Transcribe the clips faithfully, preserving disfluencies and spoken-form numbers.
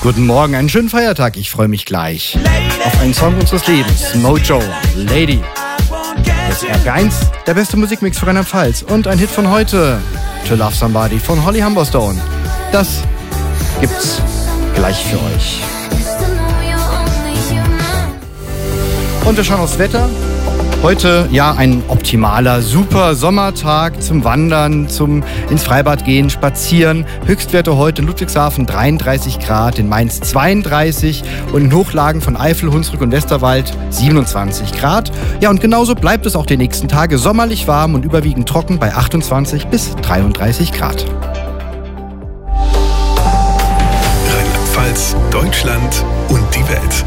Guten Morgen, einen schönen Feiertag. Ich freue mich gleich auf einen Song unseres Lebens. Mojo, Lady. Das ist R P eins, der beste Musikmix für Rheinland-Pfalz. Und ein Hit von heute, To Love Somebody von Holly Humberstone. Das gibt's gleich für euch. Und wir schauen aufs Wetter. Heute ja ein optimaler, super Sommertag zum Wandern, zum ins Freibad gehen, spazieren. Höchstwerte heute in Ludwigshafen dreiunddreißig Grad, in Mainz zweiunddreißig und in Hochlagen von Eifel, Hunsrück und Westerwald siebenundzwanzig Grad. Ja, und genauso bleibt es auch die nächsten Tage sommerlich warm und überwiegend trocken bei achtundzwanzig bis dreiunddreißig Grad. Rheinland-Pfalz, Deutschland und die Welt.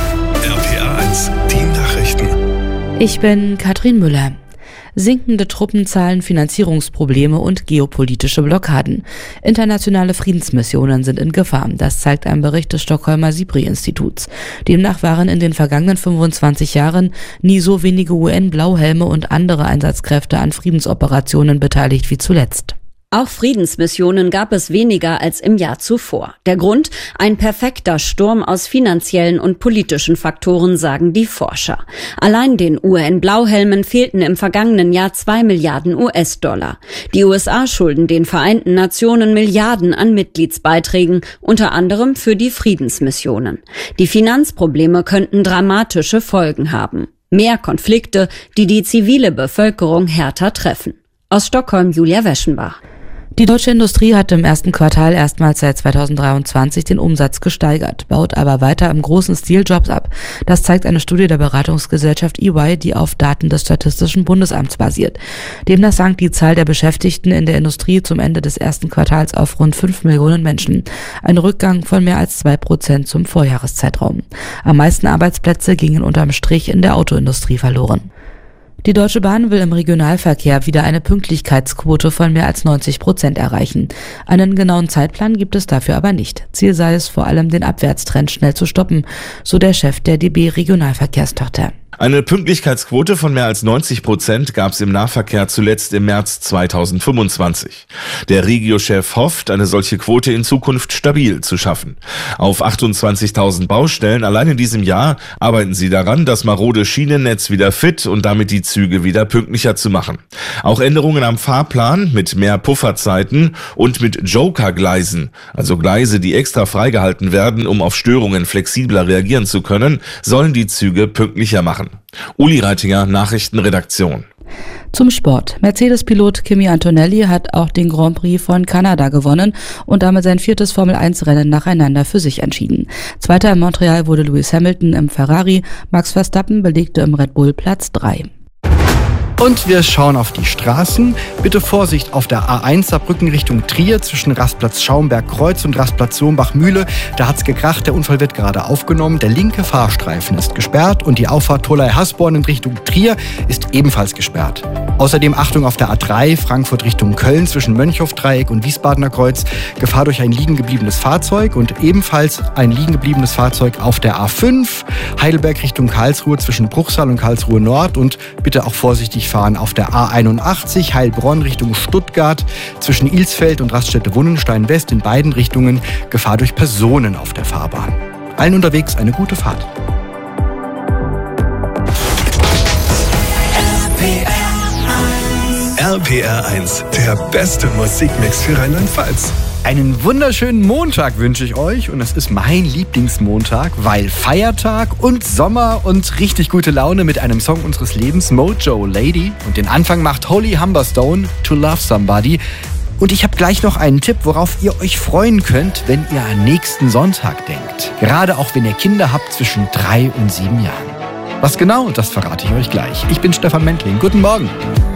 R P R eins, die Nachrichten. Ich bin Katrin Müller. Sinkende Truppenzahlen, Finanzierungsprobleme und geopolitische Blockaden. Internationale Friedensmissionen sind in Gefahr. Das zeigt ein Bericht des Stockholmer SIPRI-Instituts. Demnach waren in den vergangenen fünfundzwanzig Jahren nie so wenige U N-Blauhelme und andere Einsatzkräfte an Friedensoperationen beteiligt wie zuletzt. Auch Friedensmissionen gab es weniger als im Jahr zuvor. Der Grund? Ein perfekter Sturm aus finanziellen und politischen Faktoren, sagen die Forscher. Allein den U N-Blauhelmen fehlten im vergangenen Jahr zwei Milliarden U S-Dollar. Die U S A schulden den Vereinten Nationen Milliarden an Mitgliedsbeiträgen, unter anderem für die Friedensmissionen. Die Finanzprobleme könnten dramatische Folgen haben. Mehr Konflikte, die die zivile Bevölkerung härter treffen. Aus Stockholm, Julia Weschenbach. Die deutsche Industrie hat im ersten Quartal erstmals seit zweitausenddreiundzwanzig den Umsatz gesteigert, baut aber weiter im großen Stil Jobs ab. Das zeigt eine Studie der Beratungsgesellschaft E Y, die auf Daten des Statistischen Bundesamts basiert. Demnach sank die Zahl der Beschäftigten in der Industrie zum Ende des ersten Quartals auf rund fünf Millionen Menschen. Ein Rückgang von mehr als zwei Prozent zum Vorjahreszeitraum. Am meisten Arbeitsplätze gingen unterm Strich in der Autoindustrie verloren. Die Deutsche Bahn will im Regionalverkehr wieder eine Pünktlichkeitsquote von mehr als neunzig Prozent erreichen. Einen genauen Zeitplan gibt es dafür aber nicht. Ziel sei es vor allem, den Abwärtstrend schnell zu stoppen, so der Chef der D B Regionalverkehrstochter. Eine Pünktlichkeitsquote von mehr als neunzig Prozent gab es im Nahverkehr zuletzt im März zweitausendfünfundzwanzig. Der Regio-Chef hofft, eine solche Quote in Zukunft stabil zu schaffen. Auf achtundzwanzigtausend Baustellen allein in diesem Jahr arbeiten sie daran, das marode Schienennetz wieder fit und damit die Züge wieder pünktlicher zu machen. Auch Änderungen am Fahrplan mit mehr Pufferzeiten und mit Joker-Gleisen, also Gleise, die extra freigehalten werden, um auf Störungen flexibler reagieren zu können, sollen die Züge pünktlicher machen. Uli Reitinger, Nachrichtenredaktion. Zum Sport. Mercedes-Pilot Kimi Antonelli hat auch den Grand Prix von Kanada gewonnen und damit sein viertes Formel eins Rennen nacheinander für sich entschieden. Zweiter in Montreal wurde Lewis Hamilton im Ferrari, Max Verstappen belegte im Red Bull Platz drei. Und wir schauen auf die Straßen. Bitte Vorsicht auf der A eins Saarbrücken Richtung Trier zwischen Rastplatz Schaumberg-Kreuz und Rastplatz Sombach-Mühle. Da hat's gekracht, der Unfall wird gerade aufgenommen. Der linke Fahrstreifen ist gesperrt und die Auffahrt Tolai-Hasborn in Richtung Trier ist ebenfalls gesperrt. Außerdem Achtung auf der A drei Frankfurt Richtung Köln zwischen Mönchhoff-Dreieck und Wiesbadener Kreuz. Gefahr durch ein liegen gebliebenes Fahrzeug und ebenfalls ein liegen gebliebenes Fahrzeug auf der A fünf Heidelberg Richtung Karlsruhe zwischen Bruchsal und Karlsruhe Nord und bitte auch vorsichtig fahren auf der A einundachtzig Heilbronn Richtung Stuttgart zwischen Ilsfeld und Raststätte Wunnenstein West in beiden Richtungen Gefahr durch Personen auf der Fahrbahn. Allen unterwegs eine gute Fahrt. R P R eins, der beste Musikmix für Rheinland-Pfalz. Einen wunderschönen Montag wünsche ich euch und es ist mein Lieblingsmontag, weil Feiertag und Sommer und richtig gute Laune mit einem Song unseres Lebens, Mojo, Lady. Und den Anfang macht Holly Humberstone, To Love Somebody. Und ich habe gleich noch einen Tipp, worauf ihr euch freuen könnt, wenn ihr an nächsten Sonntag denkt. Gerade auch wenn ihr Kinder habt zwischen drei und sieben Jahren. Was genau, das verrate ich euch gleich. Ich bin Stefan Mentling. Guten Morgen.